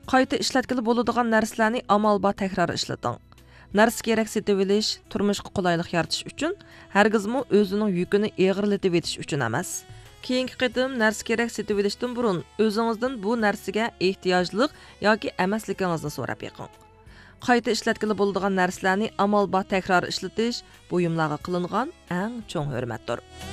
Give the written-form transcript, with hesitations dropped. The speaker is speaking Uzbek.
Qayta ishlatkili bo'ladigan narsalarni amal-ba takror ishlating. Narsa kerak setib olish, turmushga qulaylik yaratish uchun, hargizmi o'zining yukini og'irlatib etish uchun emas. Keyingi qitim narsa kerak setib olishdan burun o'zingizdan bu narsaga ehtiyojliq yoki emasligingizni so'rab yiqing. Qayta ishlatkili bo'ladigan narsalarni amal-ba takror ishlatish buyumlarga qilingan eng cho'ng hurmatdir.